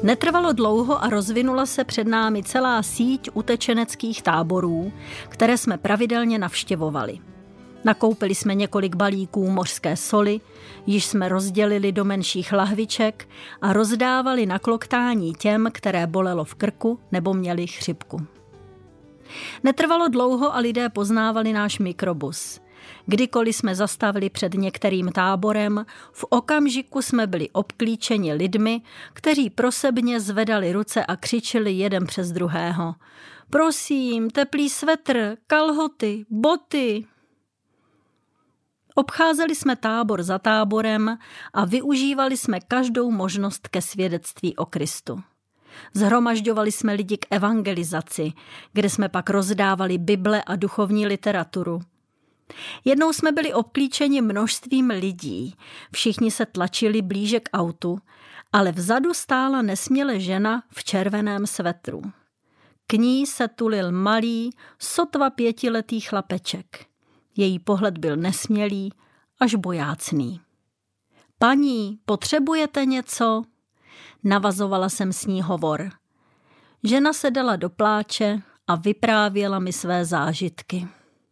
Netrvalo dlouho a rozvinula se před námi celá síť utečeneckých táborů, které jsme pravidelně navštěvovali. Nakoupili jsme několik balíků mořské soli, již jsme rozdělili do menších lahviček a rozdávali na kloktání těm, které bolelo v krku nebo měli chřipku. Netrvalo dlouho a lidé poznávali náš mikrobus. Kdykoliv jsme zastavili před některým táborem, v okamžiku jsme byli obklíčeni lidmi, kteří prosebně zvedali ruce a křičeli jeden přes druhého. Prosím, teplý svetr, kalhoty, boty. Obcházeli jsme tábor za táborem a využívali jsme každou možnost ke svědectví o Kristu. Zhromažďovali jsme lidi k evangelizaci, kde jsme pak rozdávali Bible a duchovní literaturu. Jednou jsme byli obklíčeni množstvím lidí, všichni se tlačili blíže k autu, ale vzadu stála nesměle žena v červeném svetru. K ní se tulil malý, sotva 5letý chlapeček. Její pohled byl nesmělý, až bojácný. Paní, potřebujete něco? Navazovala jsem s ní hovor. Žena se dala do pláče a vyprávěla mi své zážitky.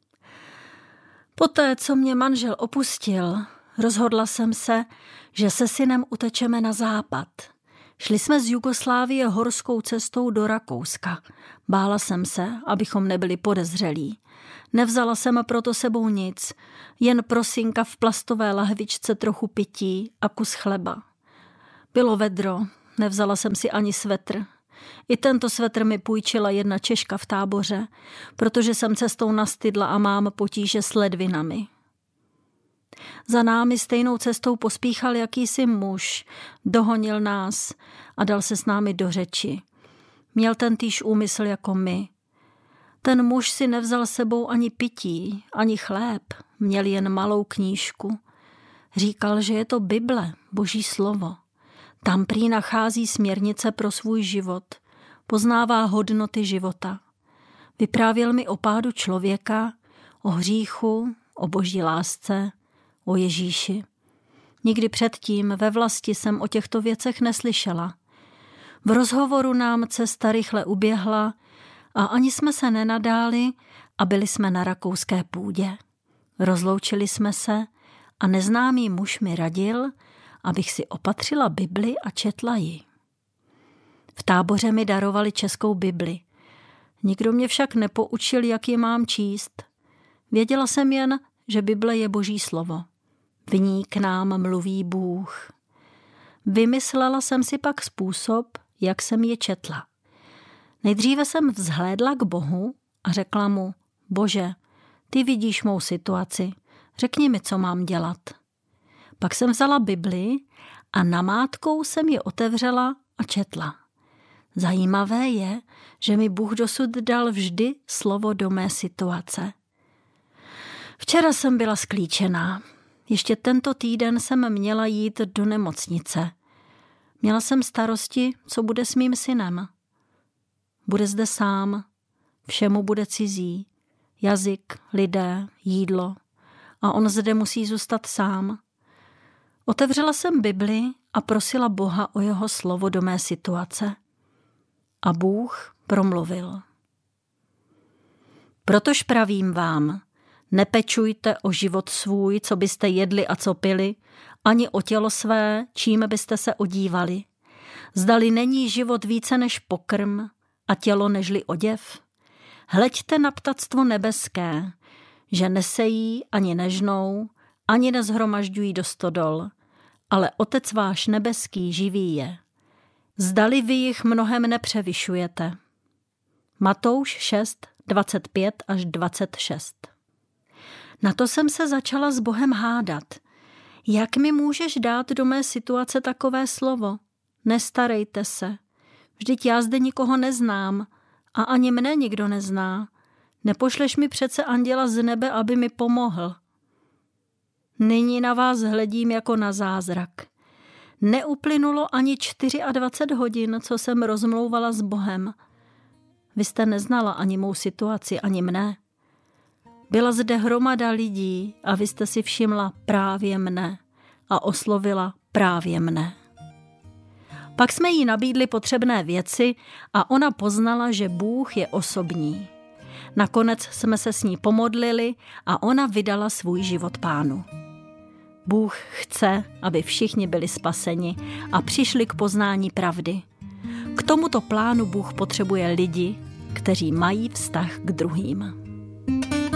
Poté, co mě manžel opustil, rozhodla jsem se, že se synem utečeme na západ. Šli jsme z Jugoslávie horskou cestou do Rakouska. Bála jsem se, abychom nebyli podezřelí. Nevzala jsem proto sebou nic, jen prosínka v plastové lahvičce trochu pití a kus chleba. Bylo vedro, nevzala jsem si ani svetr. I tento svetr mi půjčila jedna Češka v táboře, protože jsem cestou nastydla a mám potíže s ledvinami. Za námi stejnou cestou pospíchal jakýsi muž, dohonil nás a dal se s námi do řeči. Měl tentýž úmysl jako my. Ten muž si nevzal sebou ani pití, ani chléb, měl jen malou knížku. Říkal, že je to Bible, Boží slovo. Tam prý nachází směrnice pro svůj život, poznává hodnoty života. Vyprávěl mi o pádu člověka, o hříchu, o Boží lásce, o Ježíši. Nikdy předtím ve vlasti jsem o těchto věcech neslyšela. V rozhovoru nám cesta rychle uběhla a ani jsme se nenadáli a byli jsme na rakouské půdě. Rozloučili jsme se a neznámý muž mi radil, abych si opatřila Bibli a četla ji. V táboře mi darovali českou Bibli. Nikdo mě však nepoučil, jak ji mám číst. Věděla jsem jen, že Bible je Boží slovo. V ní k nám mluví Bůh. Vymyslela jsem si pak způsob, jak jsem ji četla. Nejdříve jsem vzhlédla k Bohu a řekla mu, Bože, ty vidíš mou situaci, řekni mi, co mám dělat. Pak jsem vzala Bibli a namátkou jsem ji otevřela a četla. Zajímavé je, že mi Bůh dosud dal vždy slovo do mé situace. Včera jsem byla sklíčená. Ještě tento týden jsem měla jít do nemocnice. Měla jsem starosti, co bude s mým synem. Bude zde sám, všemu bude cizí, jazyk, lidé, jídlo a on zde musí zůstat sám. Otevřela jsem Bibli a prosila Boha o jeho slovo do mé situace. A Bůh promluvil. Protož pravím vám, nepečujte o život svůj, co byste jedli a co pili, ani o tělo své, čím byste se odívali. Zdali není život více než pokrm a tělo nežli oděv? Hleďte na ptactvo nebeské, že nesejí ani nežnou, ani nezhromažďují do stodol, ale Otec váš nebeský živí je. Zdali vy jich mnohem nepřevyšujete. Matouš 6, 25 až 26. Na to jsem se začala s Bohem hádat. Jak mi můžeš dát do mé situace takové slovo? Nestarejte se. Vždyť já zde nikoho neznám a ani mne nikdo nezná. Nepošleš mi přece anděla z nebe, aby mi pomohl. Nyní na vás hledím jako na zázrak. Neuplynulo ani 24 hodin, co jsem rozmlouvala s Bohem. Vy jste neznala ani mou situaci, ani mne. Byla zde hromada lidí a vy jste si všimla právě mne a oslovila právě mne. Pak jsme jí nabídli potřebné věci a ona poznala, že Bůh je osobní. Nakonec jsme se s ní pomodlili a ona vydala svůj život Pánu. Bůh chce, aby všichni byli spaseni a přišli k poznání pravdy. K tomuto plánu Bůh potřebuje lidi, kteří mají vztah k druhým.